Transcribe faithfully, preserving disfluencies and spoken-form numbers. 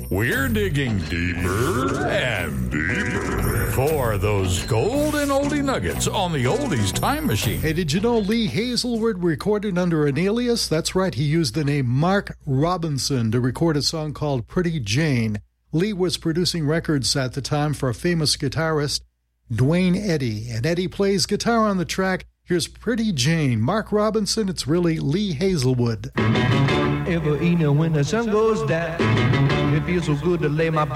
We're digging deeper and deeper for those golden oldie nuggets on the Oldies Time Machine. Hey, did you know Lee Hazelwood recorded under an alias? That's right, he used the name Mark Robinson to record a song called Pretty Jane. Lee was producing records at the time for a famous guitarist, Dwayne Eddy, and Eddy plays guitar on the track. Here's Pretty Jane. Mark Robinson, it's really Lee Hazelwood. Every evening when the sun goes down, it feels so good to lay my